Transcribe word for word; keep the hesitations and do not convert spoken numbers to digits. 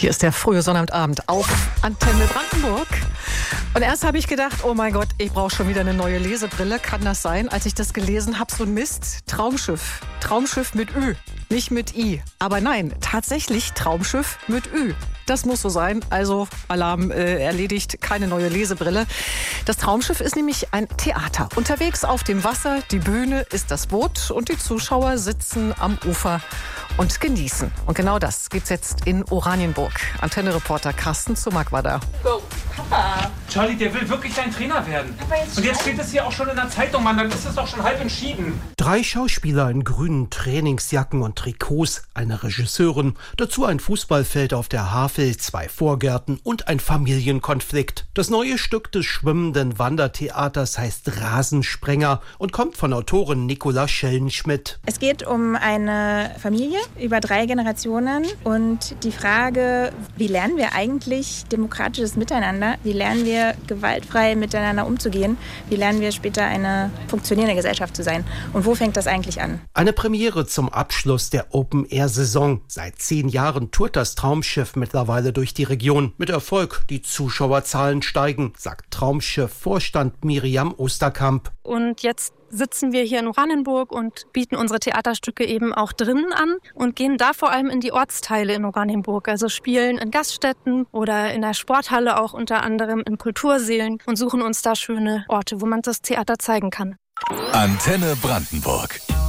Hier ist der frühe Sonnabendabend auf Antenne Brandenburg. Und erst habe ich gedacht, oh mein Gott, ich brauche schon wieder eine neue Lesebrille. Kann das sein? Als ich das gelesen habe, so ein Mist. Traumschiff. Traumschiff mit Ü, nicht mit I. Aber nein, tatsächlich Traumschiff mit Ü. Das muss so sein. Also Alarm äh, erledigt, keine neue Lesebrille. Das Traumschiff ist nämlich ein Theater. Unterwegs auf dem Wasser, die Bühne ist das Boot und die Zuschauer sitzen am Ufer und genießen. Und genau das gibt's jetzt in Oranienburg. Antenne-Reporter Carsten Zumack war da. Go, Papa. Charlie, der will wirklich dein Trainer werden. Papa, jetzt und jetzt steht es hier auch schon in der Zeitung, Mann. Dann ist es doch schon halb entschieden. Drei Schauspieler in grünen Trainingsjacken und Trikots, eine Regisseurin, dazu ein Fußballfeld auf der Havel, zwei Vorgärten und ein Familienkonflikt. Das neue Stück des schwimmenden Wandertheaters heißt Rasensprenger und kommt von Autorin Nicola Schellenschmidt. Es geht um eine Familie über drei Generationen und die Frage, wie lernen wir eigentlich demokratisches Miteinander? Wie lernen wir gewaltfrei miteinander umzugehen? Wie lernen wir später eine funktionierende Gesellschaft zu sein? Und wo fängt das eigentlich an? Eine Premiere zum Abschluss der Open-Air-Saison. Seit zehn Jahren tourt das Traumschiff mittlerweile durch die Region. Mit Erfolg, die Zuschauerzahlen steigen, sagt Traumschiff-Vorstand Miriam Osterkamp. Und jetzt sitzen wir hier in Oranienburg und bieten unsere Theaterstücke eben auch drinnen an und gehen da vor allem in die Ortsteile in Oranienburg, also spielen in Gaststätten oder in der Sporthalle auch unter anderem in Kultursälen und suchen uns da schöne Orte, wo man das Theater zeigen kann. Antenne Brandenburg.